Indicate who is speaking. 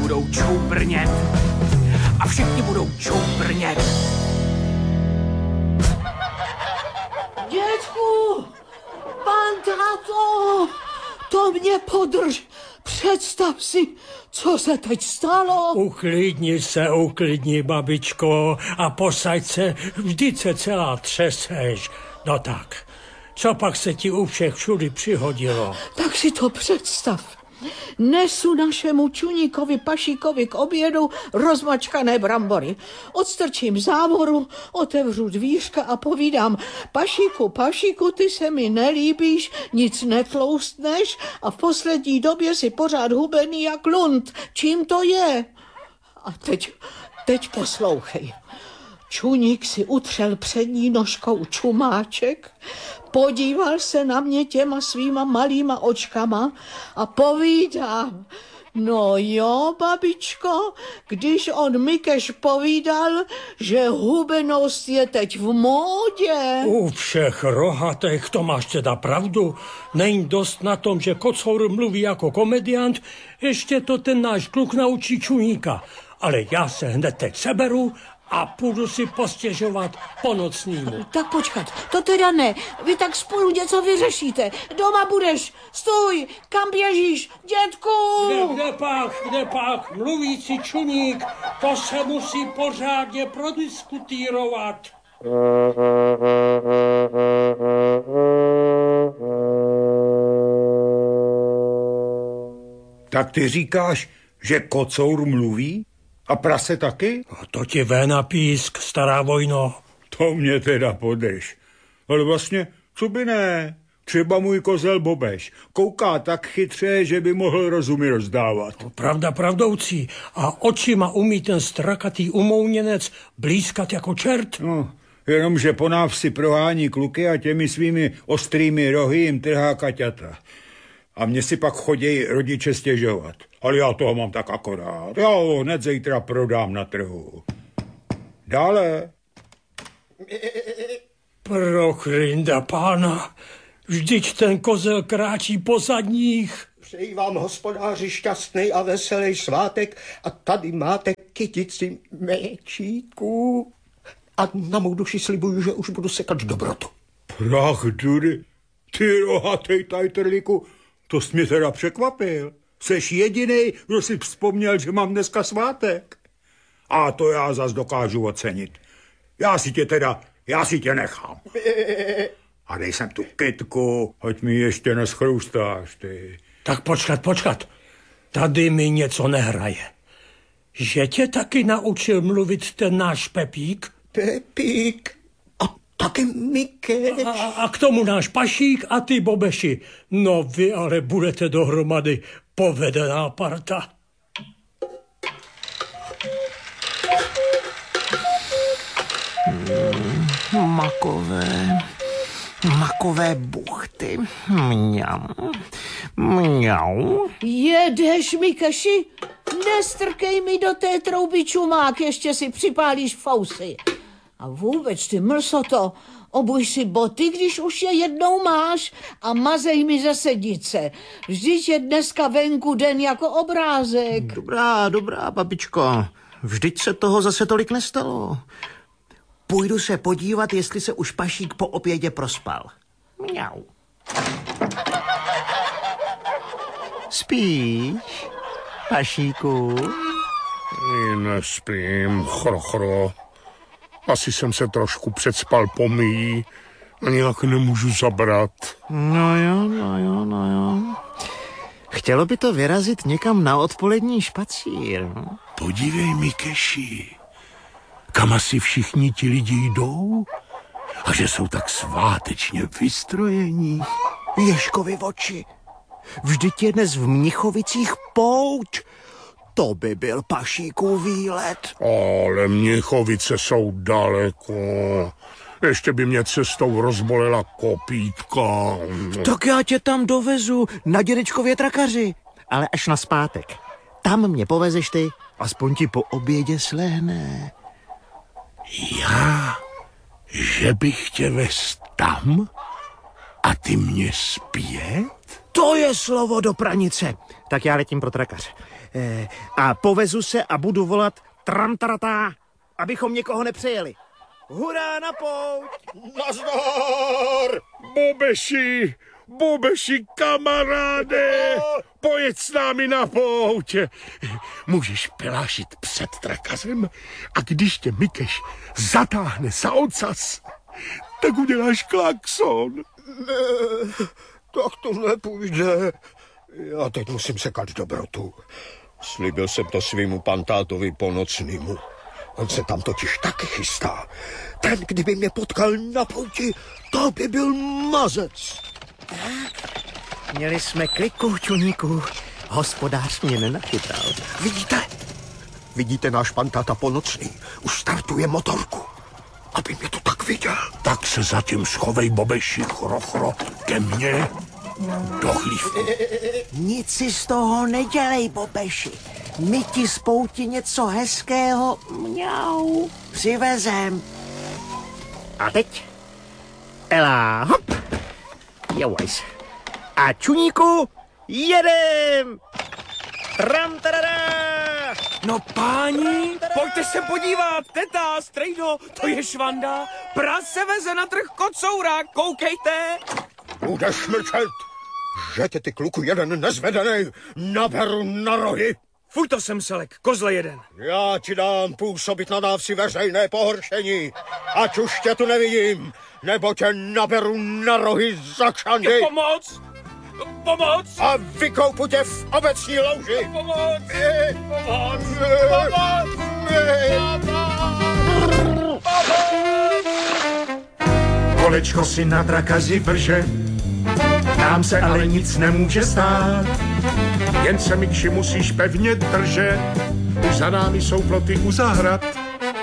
Speaker 1: budou čouprnět. A všichni budou čouprnět.
Speaker 2: Dětku, pan táto, to mě podrž. Představ si, co se teď stalo.
Speaker 3: Uklidni, babičko, a posaď se, vždyť se celá třeseš. No tak, co pak se ti u všech všudy přihodilo?
Speaker 2: Tak si to představ. Nesu našemu čuníkovi Pašíkovi k obědu rozmačkané brambory. Odstrčím závoru, otevřu dvířka a povídám: Pašíku, ty se mi nelíbíš, nic netloustneš a v poslední době si pořád hubený jak lund. Čím to je? A teď poslouchej. Čuník si utřel přední nožkou čumáček, podíval se na mě těma svýma malýma očkama a povídám: no jo, babičko, když on Mikeš povídal, že hubenost je teď v módě.
Speaker 3: U všech rohatech to máš teda pravdu. Není dost na tom, že Kocour mluví jako komediant, ještě to ten náš kluk naučí Čuníka. Ale já se hned teď seberu a půjdu si postěžovat po nocnímu.
Speaker 2: Tak počkat, to teda ne. Vy tak spolu něco vyřešíte. Doma budeš. Stůj, kam běžíš, dětku?
Speaker 3: Kde pak? Mluvící Čuník, to se musí pořádně prodiskutírovat.
Speaker 4: Tak ty říkáš, že Kocour mluví? A prase taky?
Speaker 3: A to ti véna písk, stará vojno.
Speaker 4: To mě teda podrž. Ale vlastně, co by ne? Třeba můj kozel Bobeš kouká tak chytře, že by mohl rozumy rozdávat.
Speaker 3: Pravda pravdoucí. A očima umí ten strakatý umouněnec blízkat jako čert.
Speaker 4: No, jenomže po návsi prohání kluky a těmi svými ostrými rohy jim trhá kaťata. A mně si pak chodějí rodiče stěžovat. Ale já toho mám tak akorát. Já ho hned zítra prodám na trhu. Dále.
Speaker 3: Prochrinda pána, vždyť ten kozel kráčí po zadních.
Speaker 5: Přeji vám, hospodáři, šťastný a veselý svátek a tady máte kytici méčíků. A na mou duši slibuju, že už budu sekat dobrotu.
Speaker 4: Prach dury, ty rohatej tajtrlíku, to jsi mě teda překvapil. Seš jedinej, kdo si vzpomněl, že mám dneska svátek. A to já zas dokážu ocenit. Já si tě nechám. A dej sem tu kytku, ať mi ještě neschrustáš, ty.
Speaker 3: Tak počkat. Tady mi něco nehraje. Že tě taky naučil mluvit ten náš Pepík?
Speaker 5: Pepík a taky Mikeš.
Speaker 3: A k tomu náš Pašík a ty Bobeši. No vy ale budete dohromady povedená parta.
Speaker 6: Makové buchty. Mňau.
Speaker 2: Jedeš, Mikeši? Nestrkej mi do té trouby čumák, ještě si připálíš fousy. A vůbec, ty mlsoto, obuj si boty, když už je jednou máš, a mazej mi ze sedice. Vždyť je dneska venku den jako obrázek.
Speaker 6: Dobrá, babičko. Vždyť se toho zase tolik nestalo. Půjdu se podívat, jestli se už Pašík po obědě prospal. Mňau. Spíš, Pašíku?
Speaker 7: Nespím, chrochro. Asi jsem se trošku předspal pomíjí a nějak nemůžu zabrat.
Speaker 6: No jo. Chtělo by to vyrazit někam na odpolední špacír.
Speaker 7: Podívej, Mikeši, kam asi všichni ti lidi jdou a že jsou tak svátečně vystrojení.
Speaker 6: Ježkovi oči. Vždyť je dnes v Mnichovicích pouť. To by byl Pašíkův výlet.
Speaker 7: Ale Mnichovice jsou daleko. Ještě by mě cestou rozbolela kopítka.
Speaker 6: Tak já tě tam dovezu na dědečkově trakaři. Ale až na zpátek. Tam mě povezeš ty, aspoň ti po obědě slehne.
Speaker 7: Já, že bych tě vez tam a ty mě zpět?
Speaker 6: To je slovo do pranice. Tak já letím pro trakaře. A povezu se a budu volat tramtaratá, abychom někoho nepřejeli. Hurá na pouť!
Speaker 5: Nazdar!
Speaker 7: Bobeši, kamaráde, pojď s námi na pouť. Můžeš pelášit před trakazem a když tě Mikeš zatáhne za ocas, tak uděláš klakson.
Speaker 5: Ne, tak to nepůjde. Já teď musím sekat dobrotu. Slíbil jsem to svýmu pantátovi Ponocnýmu. On se tam totiž taky chystá. Ten, kdyby mě potkal na pouti, to by byl mazec.
Speaker 6: Měli jsme kliku, čuníku. Hospodář mě nenachytal.
Speaker 5: Vidíte, náš pantáta Ponocný už startuje motorku. Aby mě to tak viděl.
Speaker 7: Tak se zatím schovej, Bobeši, chro, ke mně do chlívku.
Speaker 6: Nic si z toho nedělej, Bobeši. My ti z pouti něco hezkého, mňau, přivezem. A teď? Ela, hop. Jovajs. A čuníku, jedem! Tram, tarara!
Speaker 1: No páni, pojďte se podívat, teta, strejdo, to je švanda. Prase veze na trh kocoura, koukejte.
Speaker 5: Budeš mlčet, že tě ty kluku jeden nezvedenej naberu na rohy.
Speaker 1: Fuj, to jsem selek, kozle jeden.
Speaker 5: Já ti dám působit na dávci veřejné pohoršení, ať už tě tu nevidím, nebo tě naberu na rohy za kšandy
Speaker 1: Pomoc! Pomoc!
Speaker 5: a vykoupu tě v obecní louži.
Speaker 1: Pomoc! Pomoc!
Speaker 8: Kolečko si na drakazi vrže, nám se ale nic nemůže stát.
Speaker 7: Jen se, Mikši, musíš pevně držet, už za námi jsou ploty u zahrad.